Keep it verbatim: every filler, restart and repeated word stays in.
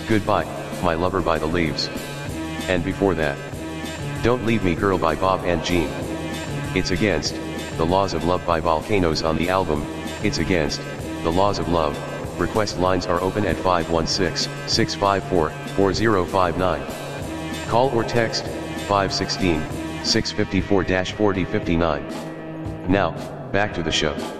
Goodbye, My Lover by The Leaves. And before that, Don't Leave Me Girl by Bob and Jean. It's Against the Laws of Love by Volcanoes on the album It's Against the Laws of Love. Request lines are open at five one six, six five four, four zero five nine. Call or text five one six, six five four, four zero five nine. Now, back to the show.